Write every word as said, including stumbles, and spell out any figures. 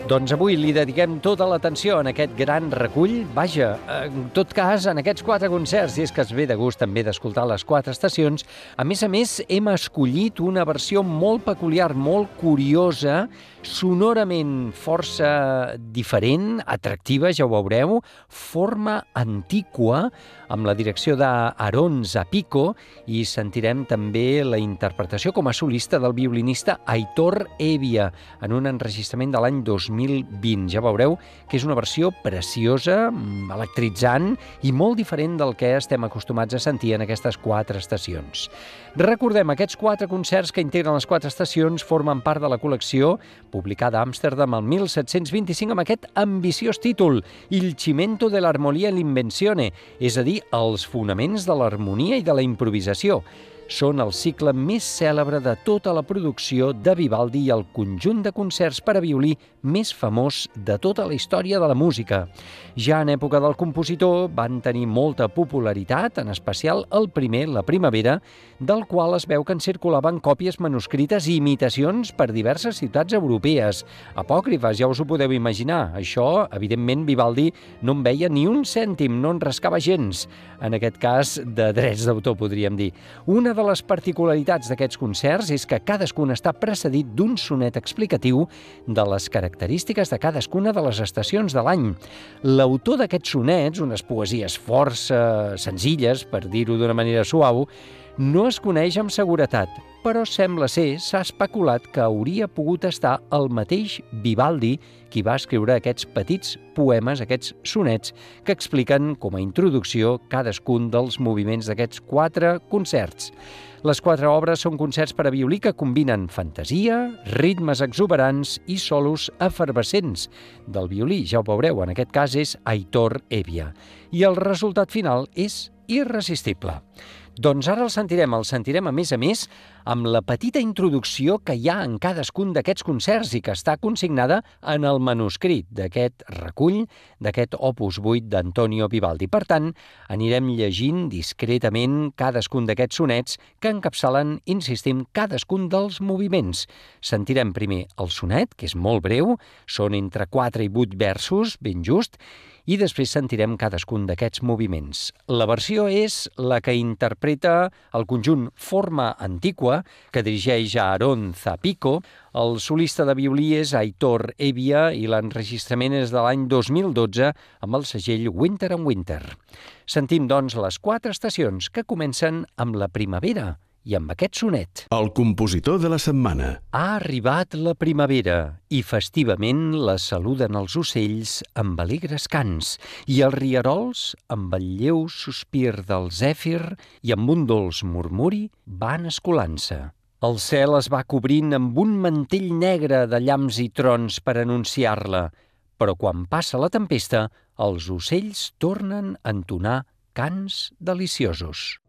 Doncs avui li dediquem tota l'atenció en aquest gran recull. Vaja, en tot cas, en aquests quatre concerts, i és que es ve de gust també d'escoltar les quatre estacions, a més a més hem escollit una versió molt peculiar, molt curiosa, sonorament força diferent, atractiva, ja ho veureu, forma antiqua, amb la direcció d'Aaron Zapico, i sentirem també la interpretació com a solista del violinista Aitor Hevia, en un enregistrament de l'any dos mil vint. Ja veureu que és una versió preciosa, electritzant i molt diferent del que estem acostumats a sentir en aquestes quatre estacions. Recordem, aquests quatre concerts que integren les quatre estacions formen part de la col·lecció publicada a Amsterdam el mil set-cents vint-i-cinc amb aquest ambiciós títol, Il cimento de l'armonia e l'invenzione, és a dir, els fonaments de l'harmonia i de la improvisació. Són el cicle més cèlebre de tota la producció de Vivaldi i el conjunt de concerts per a violí més famós de tota la història de la música. Ja en època del compositor van tenir molta popularitat, en especial el primer, La primavera, del qual es veu que en circulaven còpies manuscrites i imitacions per diverses ciutats europees. Apòcrifes, ja us ho podeu imaginar. Això, evidentment, Vivaldi no en veia ni un cèntim, no en rascava gens. En aquest cas, de drets d'autor, podríem dir. Una de les particularitats d'aquests concerts és que cadascun està precedit d'un sonet explicatiu de les característiques de cadascuna de les estacions de l'any. L'autor d'aquests sonets, unes poesies força senzilles, per dir-ho d'una manera suau, no es coneix amb seguretat, però sembla ser, s'ha especulat que hauria pogut estar el mateix Vivaldi qui va escriure aquests petits poemes, aquests sonets, que expliquen com a introducció cadascun dels moviments d'aquests quatre concerts. Les quatre obres són concerts per a violí que combinen fantasia, ritmes exuberants i solos efervescents del violí. Ja ho veureu, en aquest cas és Aitor Hevia. I el resultat final és irresistible. Doncs ara el sentirem, el sentirem a més a més amb la petita introducció que hi ha en cadascun d'aquests concerts i que està consignada en el manuscrit d'aquest recull, d'aquest opus vuit d'Antonio Vivaldi. Per tant, anirem llegint discretament cadascun d'aquests sonets que encapçalen, insistim, cadascun dels moviments. Sentirem primer el sonet, que és molt breu, són entre quatre i vuit versos, ben just, i després sentirem cadascun d'aquests moviments. La versió és la que interpreta el conjunt Forma Antiqua, que dirigeix a Aaron Zapico. El solista de violí és Aitor Hevia i l'enregistrament és de l'any dos mil dotze amb el segell Winter and Winter. Sentim, doncs, les quatre estacions que comencen amb la primavera i amb aquest sonet. El compositor de la setmana. Ha arribat la primavera i festivament la saluden els ocells amb alegres cants i els rierols, amb el lleu sospir del zèfir i amb un dolç murmuri, van escolant-se. El cel es va cobrint amb un mantell negre de llamps i trons per anunciar-la, però quan passa la tempesta, els ocells tornen a entonar cants deliciosos.